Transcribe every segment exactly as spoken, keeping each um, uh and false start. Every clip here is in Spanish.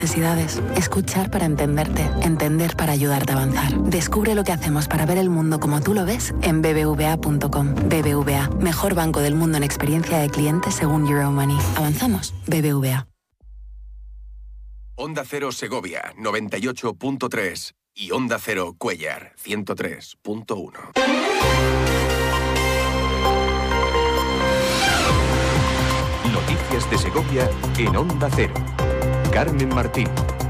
necesidades. Escuchar para entenderte, entender para ayudarte a avanzar. Descubre lo que hacemos para ver el mundo como tú lo ves en b b v a punto com. B B V A, mejor banco del mundo en experiencia de cliente según Euromoney. Avanzamos. B B V A. Onda Cero Segovia, noventa y ocho punto tres y Onda Cero Cuéllar, ciento tres punto uno. Noticias de Segovia en Onda Cero. Carmen Martín.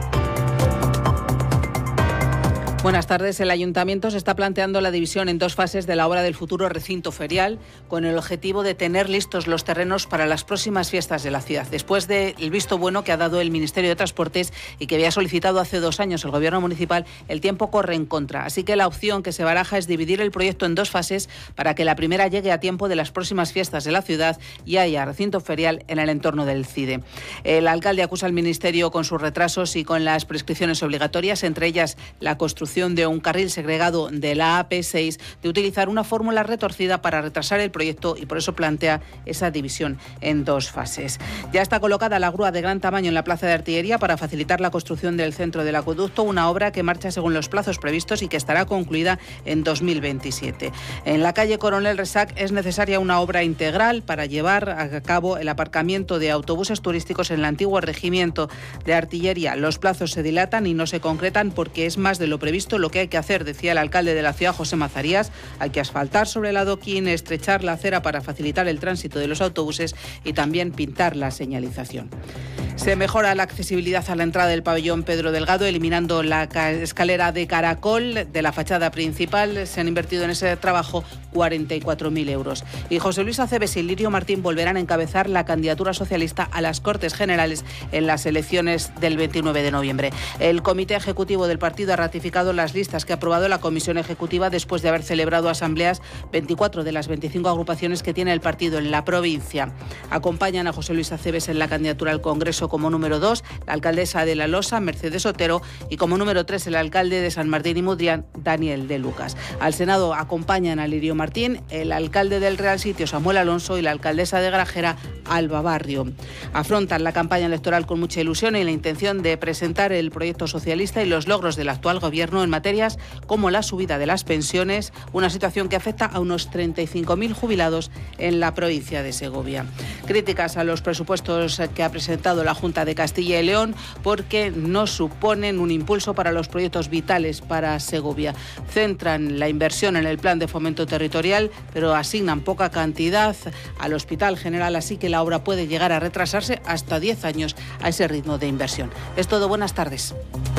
Buenas tardes. El Ayuntamiento se está planteando la división en dos fases de la obra del futuro recinto ferial, con el objetivo de tener listos los terrenos para las próximas fiestas de la ciudad. Después del visto bueno que ha dado el Ministerio de Transportes y que había solicitado hace dos años el Gobierno municipal, el tiempo corre en contra. Así que la opción que se baraja es dividir el proyecto en dos fases para que la primera llegue a tiempo de las próximas fiestas de la ciudad y haya recinto ferial en el entorno del C I D E. El alcalde acusa al Ministerio con sus retrasos y con las prescripciones obligatorias, entre ellas la construcción de un carril segregado de la A P seis, de utilizar una fórmula retorcida para retrasar el proyecto, y por eso plantea esa división en dos fases. Ya está colocada la grúa de gran tamaño en la Plaza de Artillería para facilitar la construcción del centro del acueducto, una obra que marcha según los plazos previstos y que estará concluida en dos mil veintisiete. En la calle Coronel Resac es necesaria una obra integral para llevar a cabo el aparcamiento de autobuses turísticos en el antiguo regimiento de artillería. Los plazos se dilatan y no se concretan porque es más de lo previsto lo que hay que hacer, decía el alcalde de la ciudad, José Mazarías. Hay que asfaltar sobre el adoquín, estrechar la acera para facilitar el tránsito de los autobuses y también pintar la señalización. Se mejora la accesibilidad a la entrada del pabellón Pedro Delgado, eliminando la escalera de caracol de la fachada principal. Se han invertido en ese trabajo cuarenta y cuatro mil euros. Y José Luis Aceves y Lirio Martín volverán a encabezar la candidatura socialista a las Cortes Generales en las elecciones del veintinueve de noviembre. El Comité Ejecutivo del partido ha ratificado las listas que ha aprobado la Comisión Ejecutiva después de haber celebrado asambleas veinticuatro de las veinticinco agrupaciones que tiene el partido en la provincia. Acompañan a José Luis Aceves en la candidatura al Congreso como número dos, la alcaldesa de La Losa, Mercedes Otero, y como número tres, el alcalde de San Martín y Mudrián, Daniel de Lucas. Al Senado acompañan a Lirio Martín, el alcalde del Real Sitio, Samuel Alonso, y la alcaldesa de Grajera, Alba Barrio. Afrontan la campaña electoral con mucha ilusión y la intención de presentar el proyecto socialista y los logros del actual gobierno en materias como la subida de las pensiones, una situación que afecta a unos treinta y cinco mil jubilados en la provincia de Segovia. Críticas a los presupuestos que ha presentado la Junta de Castilla y León porque no suponen un impulso para los proyectos vitales para Segovia. Centran la inversión en el plan de fomento territorial, pero asignan poca cantidad al Hospital General, así que la obra puede llegar a retrasarse hasta diez años a ese ritmo de inversión. Es todo, buenas tardes.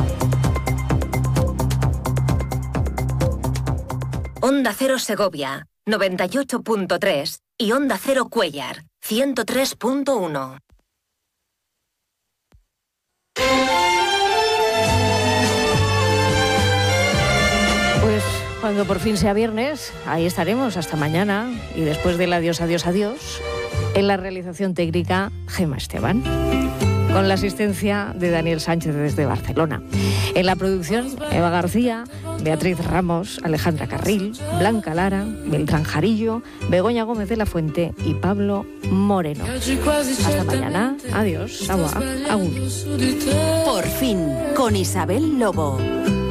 Onda Cero Segovia, noventa y ocho punto tres y Onda Cero Cuéllar, ciento tres punto uno. Pues cuando por fin sea viernes, ahí estaremos hasta mañana, y después del adiós, adiós, adiós, en la realización técnica, Gemma Esteban, con la asistencia de Daniel Sánchez desde Barcelona. En la producción, Eva García, Beatriz Ramos, Alejandra Carril, Blanca Lara, Beltrán Jarillo, Begoña Gómez de la Fuente y Pablo Moreno. Hasta mañana. Adiós. Agua. Agur. Por fin, con Isabel Lobo.